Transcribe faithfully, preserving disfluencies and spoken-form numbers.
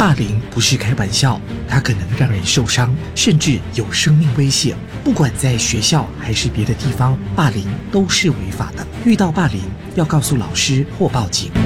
霸凌不是开玩笑，它可能让人受伤，甚至有生命危险。不管在学校还是别的地方，霸凌都是违法的。遇到霸凌要告诉老师或报警。